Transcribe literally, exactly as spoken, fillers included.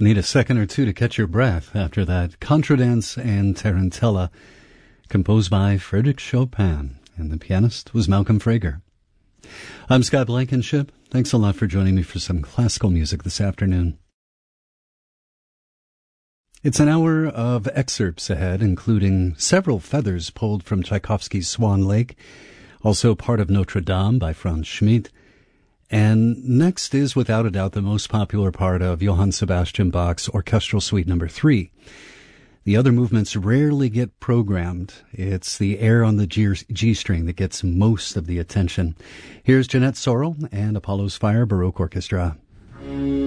Need a second or two to catch your breath after that Contradance and Tarantella, composed by Frédéric Chopin, and the pianist was Malcolm Frager. I'm Scott Blankenship. Thanks a lot for joining me for some classical music this afternoon. It's an hour of excerpts ahead, including several feathers pulled from Tchaikovsky's Swan Lake, also part of Notre Dame by Franz Schmidt. And next is, without a doubt, the most popular part of Johann Sebastian Bach's Orchestral Suite Number three. The other movements rarely get programmed. It's the air on the G, G string that gets most of the attention. Here's Jeanette Sorrell and Apollo's Fire Baroque Orchestra.